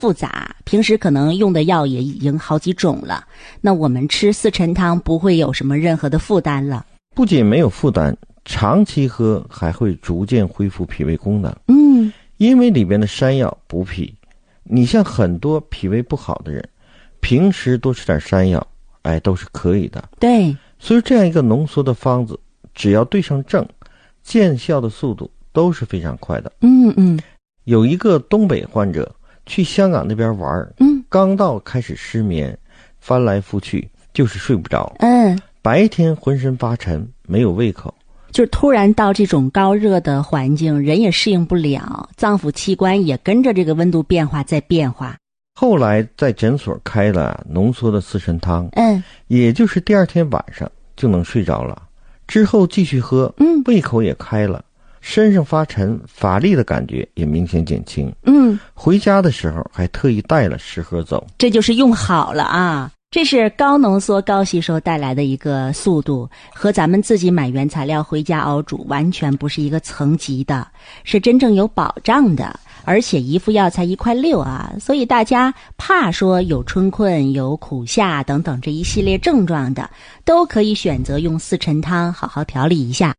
复杂，平时可能用的药也已经好几种了，那我们吃四陈汤不会有什么任何的负担了。 不仅没有负担，长期喝还会逐渐恢复脾胃功能。因为里边的山药补脾，你像很多脾胃不好的人，平时多吃点山药，都是可以的。 对， 所以这样一个浓缩的方子，只要对上症，见效的速度都是非常快的。有一个东北患者去香港那边玩，刚到开始失眠，翻来覆去就是睡不着，白天浑身发沉，没有胃口。 就突然到这种高热的环境，人也适应不了，脏腑器官也跟着这个温度变化在变化。 后来在诊所开了浓缩的四神汤，也就是第二天晚上就能睡着了，之后继续喝，胃口也开了，身上发沉乏力的感觉也明显减轻。回家的时候还特意带了10盒走， 这就是用好了啊。这是高浓缩高吸收带来的一个速度，和咱们自己买原材料回家熬煮完全不是一个层级的，是真正有保障的，而且一副药才1.6块啊，所以大家怕说有春困、有苦夏等等这一系列症状的，都可以选择用四陈汤好好调理一下。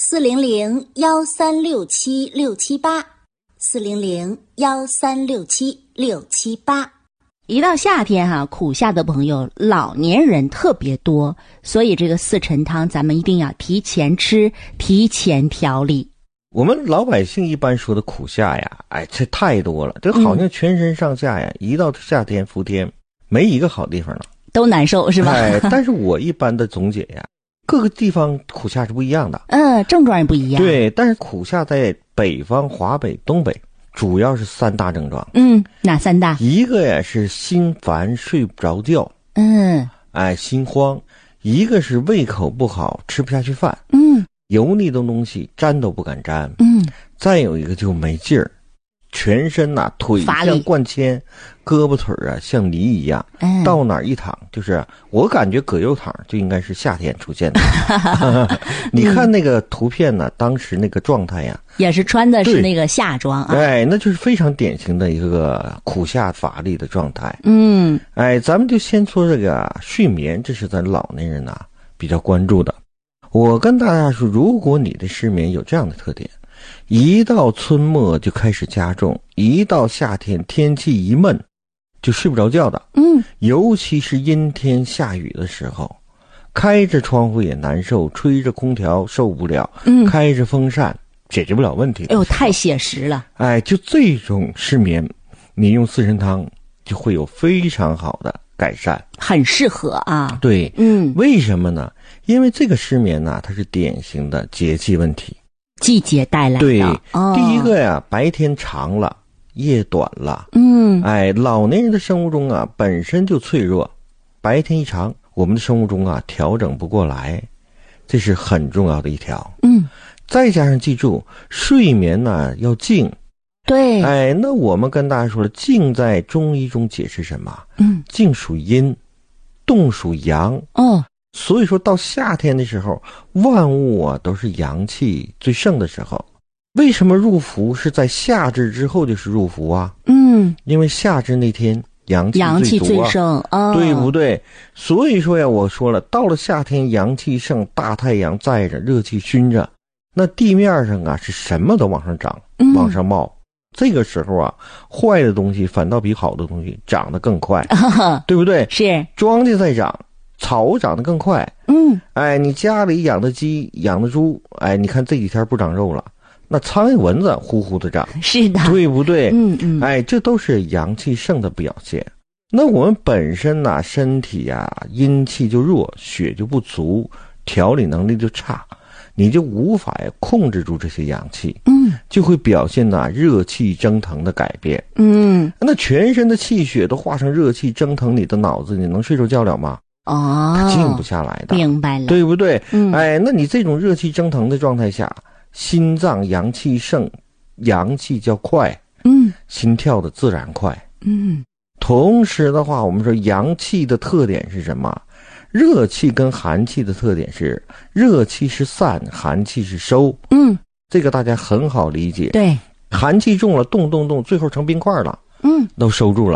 400-1367-678，400-1367-678。 一到夏天苦夏的朋友老年人特别多，所以这个四陈汤咱们一定要提前吃，提前调理。 我们老百姓一般说的苦夏呀，这太多了，这好像全身上下呀，一到夏天伏天没一个好地方了， 都难受是吧？ 但是我一般的总结呀，各个地方苦夏是不一样的， 症状也不一样。 对，但是苦夏在北方、华北、东北主要是3大症状。 哪3大？ 一个呀是心烦睡不着觉，心慌；一个是胃口不好，吃不下去饭，油腻的东西沾都不敢沾，再有一个就没劲儿，全身腿像灌铅，胳膊腿像泥一样，到哪儿一躺就是我感觉葛优躺就应该是夏天出现的。你看那个图片呢，当时那个状态呀， 也是穿的是那个夏装啊， 那就是非常典型的一个苦夏乏力的状态。咱们就先说这个睡眠，这是咱老年人比较关注的。我跟大家说，如果你的失眠有这样的特点，一到春末就开始加重，一到夏天天气一闷就睡不着觉的，尤其是阴天下雨的时候，开着窗户也难受，吹着空调受不了，开着风扇解决不了问题。 太写实了。 就这种失眠，你用四神汤就会有非常好的改善， 很适合啊。 对，为什么呢？因为这个失眠它是典型的节气问题， 季节带来的。 对，第一个呀，白天长了，夜短了。老年人的生物钟本身就脆弱，白天一长，我们的生物钟调整不过来，这是很重要的一条。再加上记住，睡眠要静。 对， 那我们跟大家说了，静在中医中解释什么？静属阴，动属阳。所以说到夏天的时候，万物都是阳气最盛的时候。为什么入伏是在夏至之后就是入伏啊？因为夏至那天阳气最盛， 对不对？所以说呀，我说了，到了夏天阳气盛，大太阳在着，热气熏着，那地面上是什么都往上涨，往上冒。这个时候坏的东西反倒比好的东西长得更快，对不对？ 是， 庄稼在长，草长得更快。你家里养的鸡养的猪，你看这几天不长肉了，那苍蝇蚊子呼呼的长， 是的， 对不对？这都是阳气盛的表现。那我们本身身体阴气就弱，血就不足，调理能力就差，你就无法控制住这些阳气，就会表现热气蒸腾的改变。那全身的气血都化成热气蒸腾你的脑子，你能睡着觉了吗？它静不下来的， 明白了， 对不对？那你这种热气蒸腾的状态下，心脏阳气盛，阳气较快，心跳的自然快。同时的话，我们说阳气的特点是什么？热气跟寒气的特点是，热气是散，寒气是收。这个大家很好理解。 对， 寒气重了，动，最后成冰块了。 都收住了。